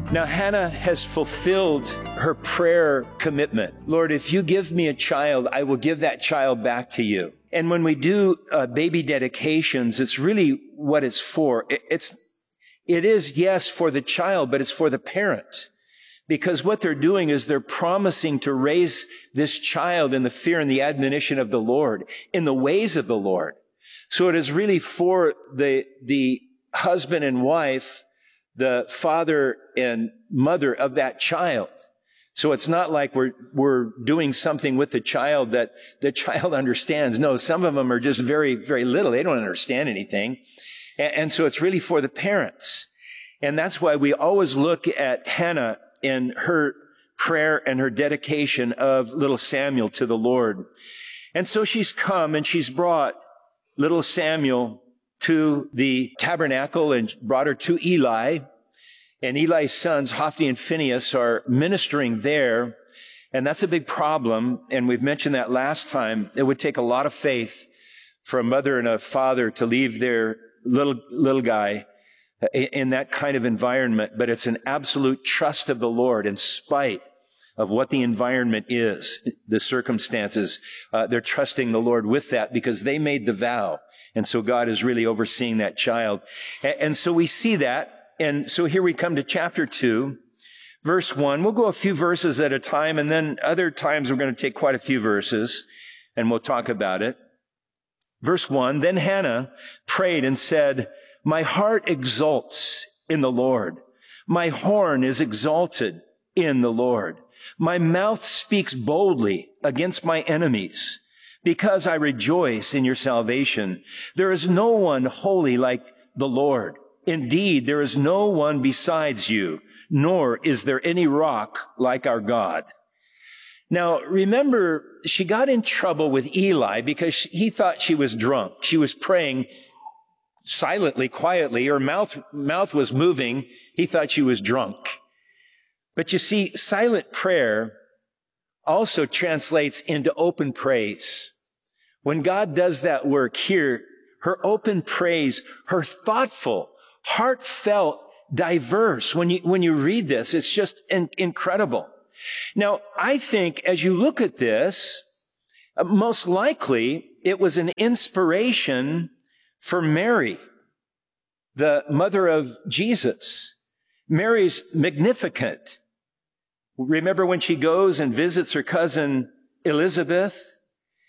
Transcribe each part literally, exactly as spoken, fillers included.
Now, Hannah has fulfilled her prayer commitment. Lord, if you give me a child, I will give that child back to you. And when we do uh, baby dedications, it's really what it's for. It, it's, it is, yes, for the child, but it's for the parent. Because what they're doing is they're promising to raise this child in the fear and the admonition of the Lord, in the ways of the Lord. So it is really for the, the husband and wife, the father and mother of that child. So it's not like we're, we're doing something with the child that the child understands. No, some of them are just very, very little. They don't understand anything. And, and so it's really for the parents. And that's why we always look at Hannah in her prayer and her dedication of little Samuel to the Lord. And so she's come and she's brought little Samuel to the tabernacle and brought her to Eli. And Eli's sons, Hophni and Phinehas, are ministering there. And that's a big problem. And we've mentioned that last time. It would take a lot of faith for a mother and a father to leave their little, little guy in that kind of environment. But it's an absolute trust of the Lord in spite of what the environment is, the circumstances. Uh, they're trusting the Lord with that because they made the vow. And so God is really overseeing that child. And, and so we see that. And so here we come to chapter two, verse one. We'll go a few verses at a time, and then other times we're going to take quite a few verses, and we'll talk about it. Verse one, then Hannah prayed and said, my heart exults in the Lord. My horn is exalted in the Lord. My mouth speaks boldly against my enemies, because I rejoice in your salvation. There is no one holy like the Lord. Indeed, there is no one besides you, nor is there any rock like our God. Now, remember, she got in trouble with Eli because he thought she was drunk. She was praying silently, quietly. Her mouth, mouth was moving. He thought she was drunk. But you see, silent prayer also translates into open praise. When God does that work here, her open praise, her thoughtful, heartfelt, diverse. When you, when you read this, it's just in, incredible. Now, I think as you look at this, uh, most likely it was an inspiration for Mary, the mother of Jesus. Mary's Magnificat. Remember when she goes and visits her cousin Elizabeth,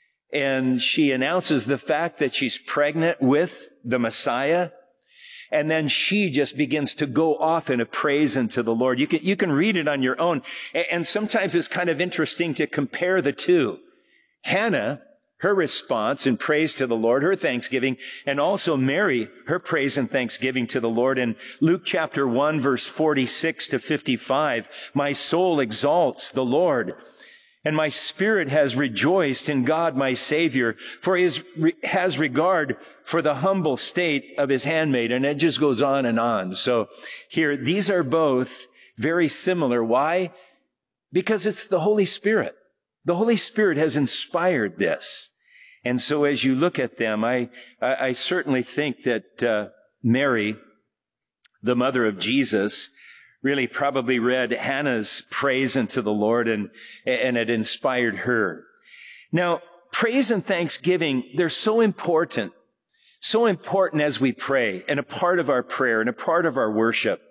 and she announces the fact that she's pregnant with the Messiah? And then she just begins to go off in a praise unto the Lord. You can, you can read it on your own. And sometimes it's kind of interesting to compare the two. Hannah, her response in praise to the Lord, her thanksgiving, and also Mary, her praise and thanksgiving to the Lord. In Luke chapter one, verse forty-six to fifty-five, my soul exalts the Lord, and my spirit has rejoiced in God, my Savior, for he is, has regard for the humble state of his handmaid. And it just goes on and on. So here, these are both very similar. Why? Because it's the Holy Spirit. The Holy Spirit has inspired this. And so as you look at them, I, I, I certainly think that uh, Mary, the mother of Jesus, really probably read Hannah's praise unto the Lord, and, and it inspired her. Now, praise and thanksgiving, they're so important, so important as we pray, and a part of our prayer, and a part of our worship.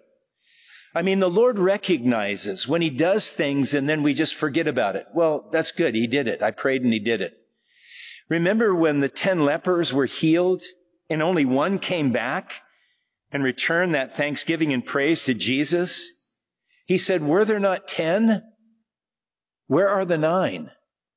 I mean, the Lord recognizes when he does things and then we just forget about it. Well, that's good. He did it. I prayed and he did it. Remember when the ten lepers were healed and only one came back and returned that thanksgiving and praise to Jesus? He said, were there not ten? Where are the nine?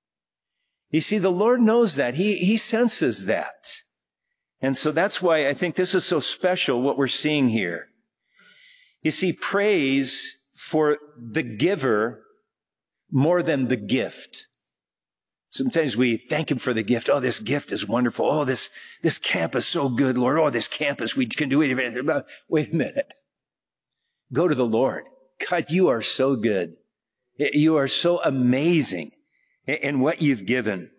You see, the Lord knows that. He, he senses that. And so that's why I think this is so special, what we're seeing here. You see, praise for the giver more than the gift. Sometimes we thank him for the gift. Oh, this gift is wonderful. Oh, this, this camp is so good, Lord. Oh, this campus, we can do anything about. Wait a minute. Go to the Lord. God, you are so good. You are so amazing in what you've given.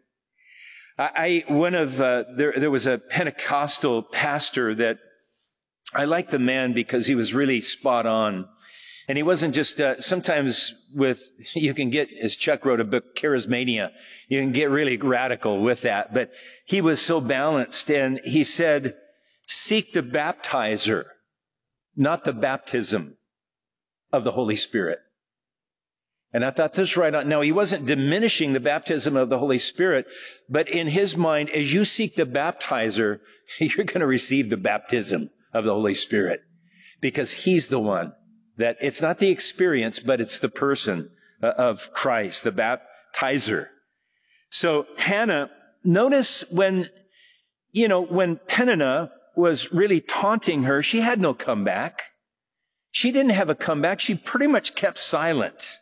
I, one of, uh, there, there was a Pentecostal pastor that I liked the man because he was really spot on. And he wasn't just, uh, sometimes with, you can get, as Chuck wrote a book, Charismania, you can get really radical with that. But he was so balanced, and he said, seek the baptizer, not the baptism of the Holy Spirit. And I thought this right on. Now, he wasn't diminishing the baptism of the Holy Spirit, but in his mind, as you seek the baptizer, you're going to receive the baptism of the Holy Spirit, because he's the one that, it's not the experience, but it's the person of Christ, the baptizer. So Hannah, notice when, you know, when Peninnah was really taunting her, she had no comeback. She didn't have a comeback. She pretty much kept silent.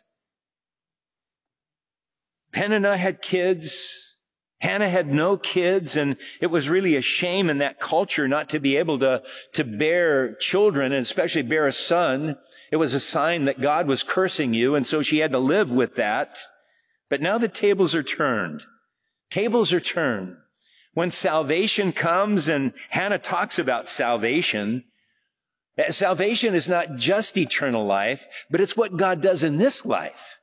Peninnah had kids. Hannah had no kids, and it was really a shame in that culture not to be able to, to bear children, and especially bear a son. It was a sign that God was cursing you, and so she had to live with that. But now the tables are turned. Tables are turned. When salvation comes, and Hannah talks about salvation, salvation is not just eternal life, but it's what God does in this life.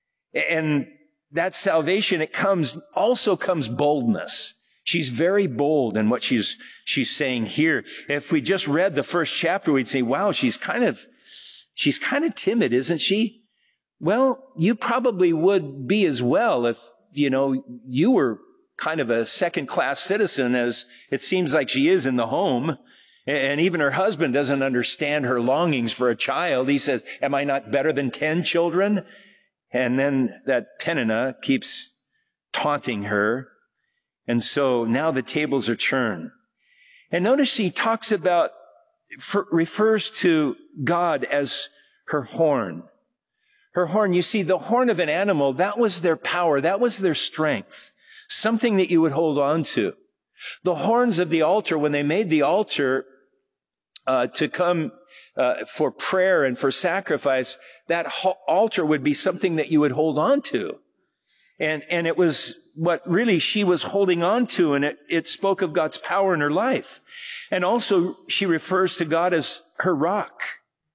And that salvation, it comes, also comes boldness. She's very bold in what she's, she's saying here. If we just read the first chapter, we'd say, wow, she's kind of, she's kind of timid, isn't she? Well, you probably would be as well if, you know, you were kind of a second-class citizen, as it seems like she is in the home. And even her husband doesn't understand her longings for a child. He says, am I not better than ten children? And then that Peninnah keeps taunting her. And so now the tables are turned. And notice he talks about, for, refers to God as her horn. Her horn, you see, the horn of an animal, that was their power. That was their strength. Something that you would hold on to. The horns of the altar, when they made the altar uh, to come Uh, for prayer and for sacrifice, that ho- altar would be something that you would hold on to. And, and it was what really she was holding on to, and it, it spoke of God's power in her life. And also she refers to God as her rock.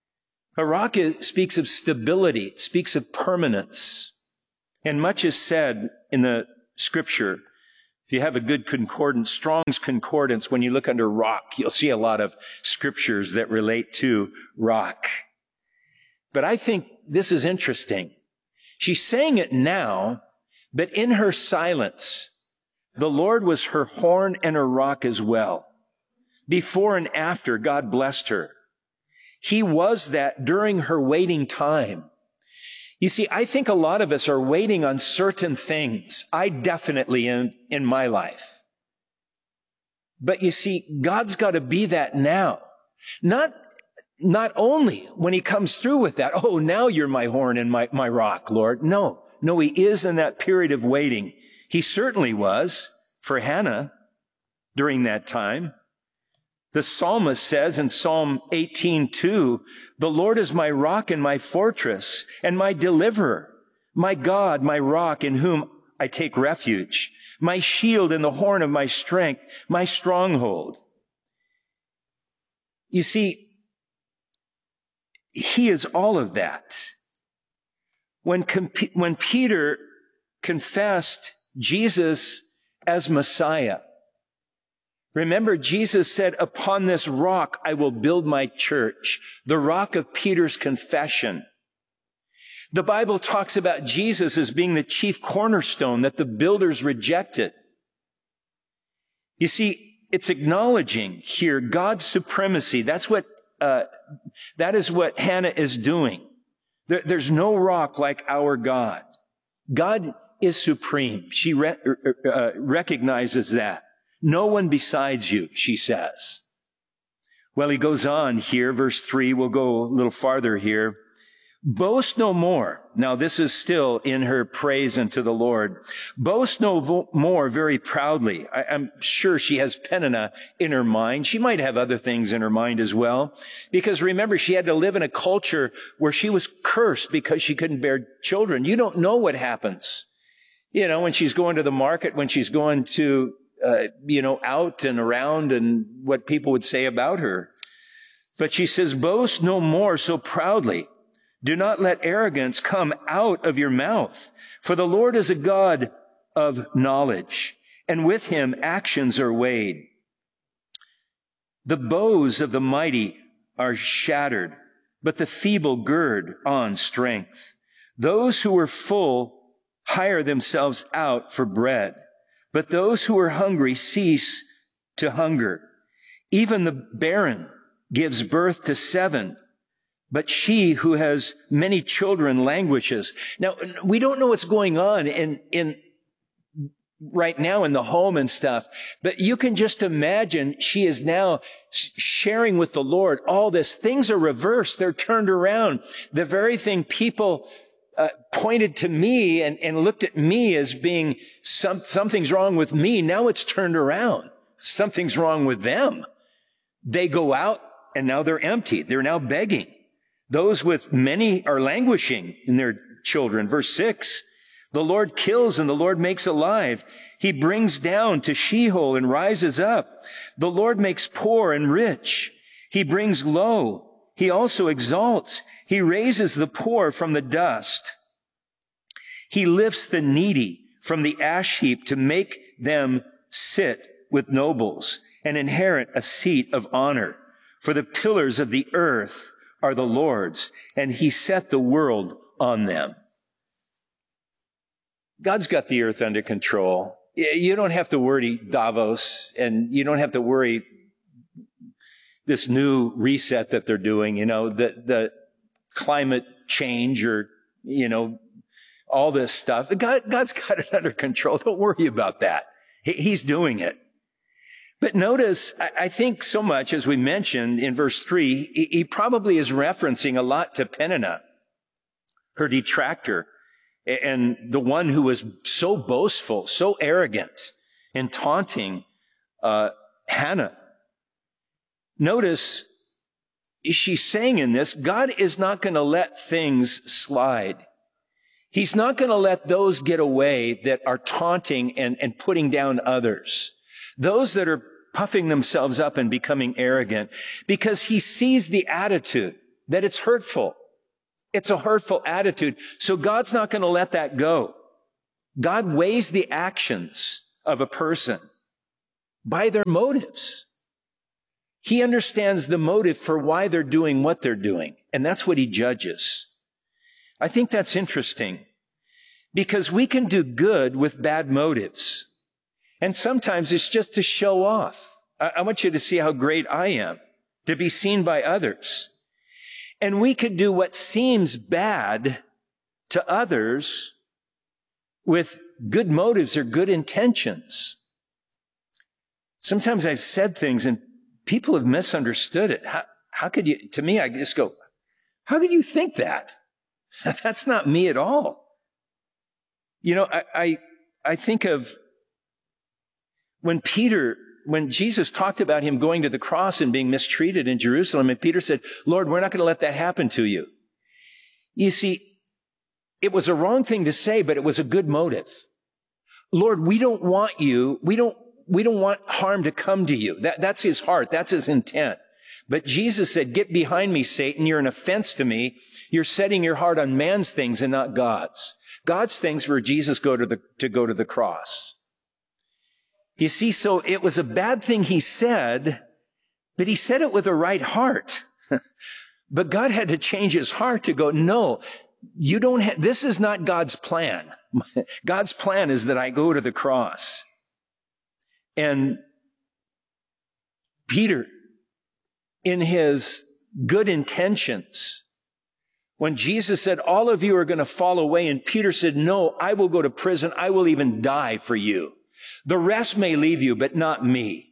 A rock is, speaks of stability. It speaks of permanence. And much is said in the scripture. If you have a good concordance, Strong's Concordance, when you look under rock, you'll see a lot of scriptures that relate to rock. But I think this is interesting. She's saying it now, but in her silence, the Lord was her horn and her rock as well. Before and after, God blessed her. He was that during her waiting time. You see, I think a lot of us are waiting on certain things. I definitely am in my life. But you see, God's got to be that now. Not, not only when he comes through with that, oh, now you're my horn and my, my rock, Lord. No, no, he is in that period of waiting. He certainly was for Hannah during that time. The psalmist says in Psalm eighteen two, the Lord is my rock and my fortress and my deliverer, my God, my rock in whom I take refuge, my shield and the horn of my strength, my stronghold. You see, he is all of that. When, when Peter confessed Jesus as Messiah, remember, Jesus said, upon this rock I will build my church, the rock of Peter's confession. The Bible talks about Jesus as being the chief cornerstone that the builders rejected. You see, it's acknowledging here God's supremacy. That's what, uh, that is what Hannah is doing. There, there's no rock like our God. God is supreme. She re- uh, recognizes that. No one besides you, she says. Well, he goes on here, verse three, we'll go a little farther here. Boast no more. Now, this is still in her praise unto the Lord. Boast no vo- more very proudly. I, I'm sure she has Peninnah in her mind. She might have other things in her mind as well. Because remember, she had to live in a culture where she was cursed because she couldn't bear children. You don't know what happens. You know, when she's going to the market, when she's going to, uh, you know, out and around, and what people would say about her. But she says, boast no more so proudly, Do not let arrogance come out of your mouth, for the Lord is a God of knowledge, and with him actions are weighed. The bows of the mighty are shattered, but the feeble gird on strength. Those who are full hire themselves out for bread, but those who are hungry cease to hunger. Even the barren gives birth to seven, but she who has many children languishes. Now, we don't know what's going on in, in right now in the home and stuff, but you can just imagine she is now sharing with the Lord all this. Things are reversed. They're turned around. The very thing people uh, pointed to me and, and looked at me as being some, something's wrong with me. Now it's turned around. Something's wrong with them. They go out and now they're empty. They're now begging. Those with many are languishing in their children. Verse six, the Lord kills and the Lord makes alive. He brings down to Sheol and rises up. The Lord makes poor and rich. He brings low. He also exalts. He raises the poor from the dust. He lifts the needy from the ash heap to make them sit with nobles and inherit a seat of honor. For the pillars of the earth are the Lord's, and he set the world on them. God's got the earth under control. You don't have to worry Davos, and you don't have to worry this new reset that they're doing, you know, the, the climate change or, you know, all this stuff. God, God's got it under control. Don't worry about that. He, he's doing it. But notice, I think so much, as we mentioned in verse three, he probably is referencing a lot to Peninnah, her detractor, and the one who was so boastful, so arrogant, and taunting uh, Hannah. Notice, she's saying in this, God is not going to let things slide. He's not going to let those get away that are taunting and, and putting down others. Those that are puffing themselves up and becoming arrogant, because he sees the attitude, that it's hurtful. It's a hurtful attitude. So God's not going to let that go. God weighs the actions of a person by their motives. He understands the motive for why they're doing what they're doing, and that's what he judges. I think that's interesting, because we can do good with bad motives. And sometimes it's just to show off. I, I want you to see how great I am, to be seen by others. And we could do what seems bad to others with good motives or good intentions. Sometimes I've said things and people have misunderstood it. How, how could you, to me, I just go, how could you think that? That's not me at all. You know, I, I, I think of when Peter, when Jesus talked about him going to the cross and being mistreated in Jerusalem, and Peter said, Lord, we're not going to let that happen to you. You see, it was a wrong thing to say, but it was a good motive. Lord, we don't want you, we don't, we don't want harm to come to you. That, that's his heart. That's his intent. But Jesus said, get behind me, Satan. You're an offense to me. You're setting your heart on man's things and not God's. God's things were Jesus go to the, to go to the cross. You see, so it was a bad thing he said, but he said it with a right heart. But God had to change his heart to go, no, you don't have, this is not God's plan. God's plan is that I go to the cross. And Peter, in his good intentions, when Jesus said, all of you are going to fall away, and Peter said, no, I will go to prison. I will even die for you. The rest may leave you, but not me.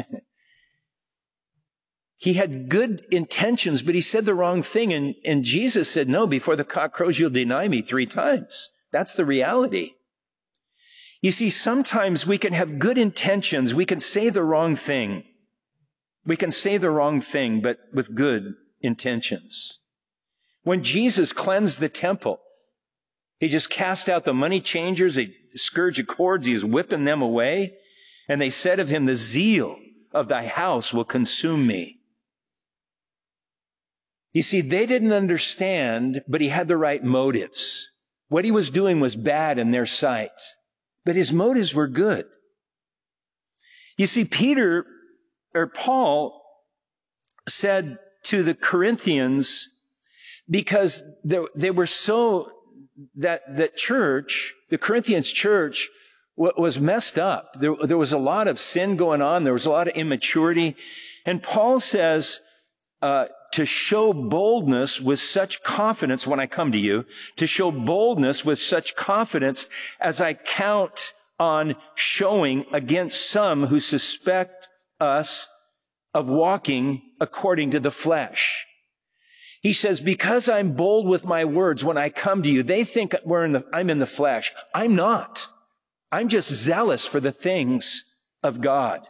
He had good intentions, but he said the wrong thing. And, and Jesus said, no, before the cock crows, you'll deny me three times. That's the reality. You see, sometimes we can have good intentions. We can say the wrong thing. We can say the wrong thing, but with good intentions. When Jesus cleansed the temple, he just cast out the money changers, a scourge of cords, he was whipping them away. And they said of him, the zeal of thy house will consume me. You see, they didn't understand, but he had the right motives. What he was doing was bad in their sight, but his motives were good. You see, Peter or Paul said to the Corinthians, because they, they were so, that, that church, the Corinthians church was messed up. There, there was a lot of sin going on. There was a lot of immaturity. And Paul says, uh, to show boldness with such confidence when I come to you, to show boldness with such confidence as I count on showing against some who suspect us of walking according to the flesh. He says, because I'm bold with my words when I come to you, they think we're in the, I'm in the flesh. I'm not. I'm just zealous for the things of God.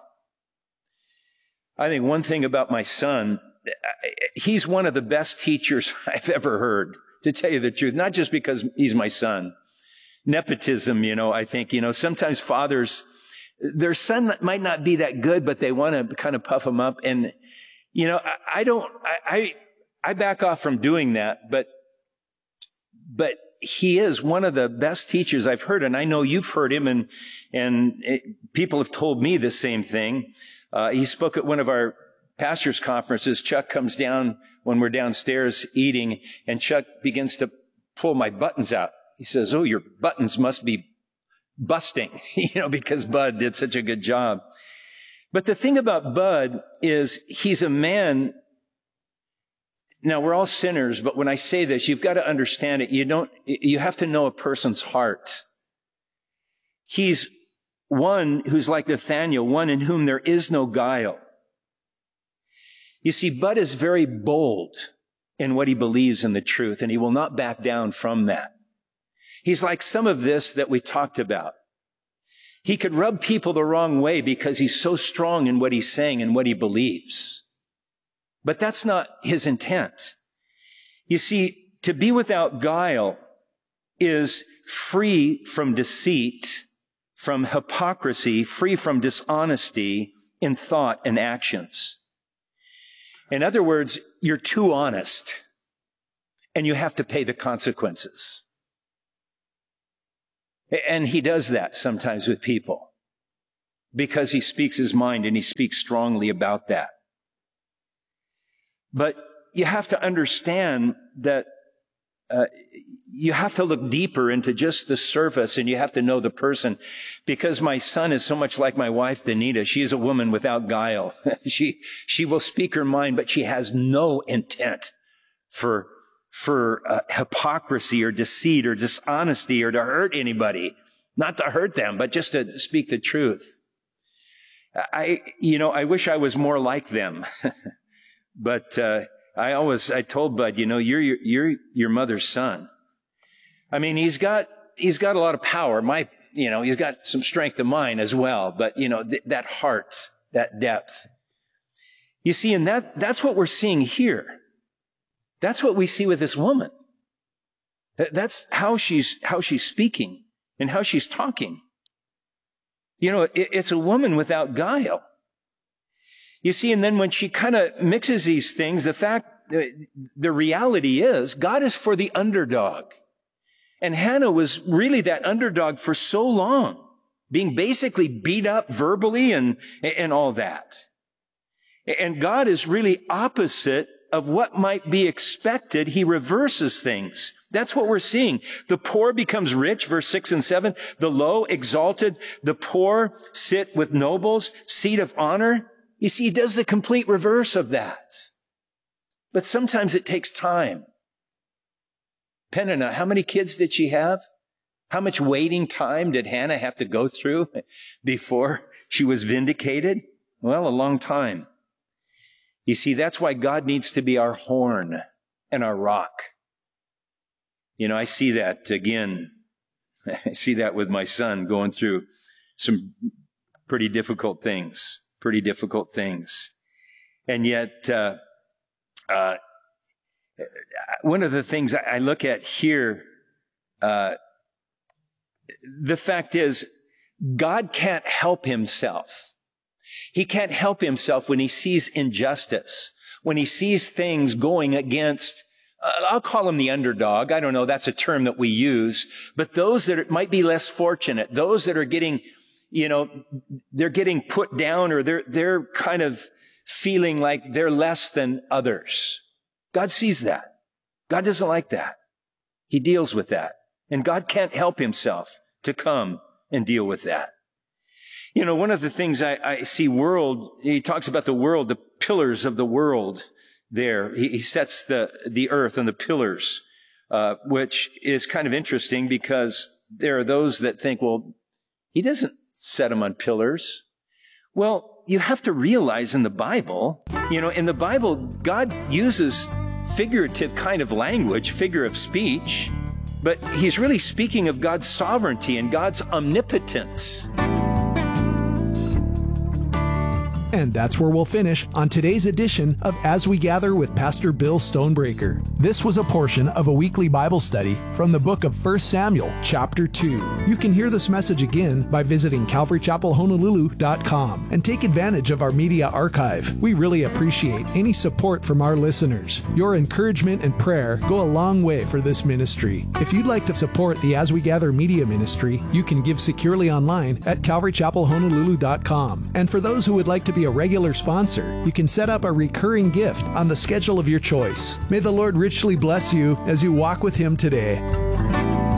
I think one thing about my son, he's one of the best teachers I've ever heard, to tell you the truth, not just because he's my son. Nepotism, you know, I think, you know, sometimes fathers, their son might not be that good, but they want to kind of puff him up. And, you know, I, I don't, I, I, I back off from doing that, but, but he is one of the best teachers I've heard. And I know you've heard him, and, and it, people have told me the same thing. Uh, he spoke at one of our pastors' conferences. Chuck comes down when we're downstairs eating, and Chuck begins to pull my buttons out. He says, "Oh, your buttons must be busting," you know, because Bud did such a good job. But the thing about Bud is he's a man. Now, we're all sinners, but when I say this, you've got to understand it. You don't, you have to know a person's heart. He's one who's like Nathaniel, one in whom there is no guile. You see, Bud is very bold in what he believes in the truth, and he will not back down from that. He's like some of this that we talked about. He could rub people the wrong way because he's so strong in what he's saying and what he believes. But that's not his intent. You see, to be without guile is free from deceit, from hypocrisy, free from dishonesty in thought and actions. In other words, you're too honest, and you have to pay the consequences. And he does that sometimes with people because he speaks his mind and he speaks strongly about that. But you have to understand that uh, you have to look deeper into just the surface, and you have to know the person. Because my son is so much like my wife, Danita. She is a woman without guile. she she will speak her mind, but she has no intent for for uh, hypocrisy or deceit or dishonesty or to hurt anybody. Not to hurt them, but just to speak the truth. I, you know, I wish I was more like them. But uh, I always, I told Bud, you know, you're, you're you're your mother's son. I mean, he's got he's got a lot of power. My, you know, he's got some strength of mind as well. But you know, th- that heart, that depth. You see, and that that's what we're seeing here. That's what we see with this woman. That's how she's how she's speaking and how she's talking. You know, it, it's a woman without guile. You see, and then when she kind of mixes these things, the fact, the reality is God is for the underdog. And Hannah was really that underdog for so long, being basically beat up verbally and, and all that. And God is really opposite of what might be expected. He reverses things. That's what we're seeing. The poor becomes rich, verse six and seven. The low exalted, the poor sit with nobles, seat of honor. You see, he does the complete reverse of that. But sometimes it takes time. Peninnah, how many kids did she have? How much waiting time did Hannah have to go through before she was vindicated? Well, a long time. You see, that's why God needs to be our horn and our rock. You know, I see that again. I see that with my son going through some pretty difficult things. Pretty difficult things. And yet, uh, uh, one of the things I look at here, uh, the fact is, God can't help himself. He can't help himself when he sees injustice, when he sees things going against, uh, I'll call him the underdog. I don't know. That's a term that we use. But those that might be less fortunate, those that are getting, you know, they're getting put down, or they're, they're kind of feeling like they're less than others. God sees that. God doesn't like that. He deals with that. And God can't help himself to come and deal with that. You know, one of the things I, I see world, he talks about the world, the pillars of the world there. He, he sets the, the earth on the pillars, uh, which is kind of interesting because there are those that think, well, he doesn't set them on pillars. Well, you have to realize in the Bible, you know, in the Bible, God uses figurative kind of language, figure of speech, but he's really speaking of God's sovereignty and God's omnipotence. And that's where we'll finish on today's edition of As We Gather with Pastor Bill Stonebreaker. This was a portion of a weekly Bible study from the book of First Samuel, chapter two. You can hear this message again by visiting calvary chapel honolulu dot com and take advantage of our media archive. We really appreciate any support from our listeners. Your encouragement and prayer go a long way for this ministry. If you'd like to support the As We Gather media ministry, you can give securely online at calvary chapel honolulu dot com. And for those who would like to be a regular sponsor, you can set up a recurring gift on the schedule of your choice. May the Lord richly bless you as you walk with Him today.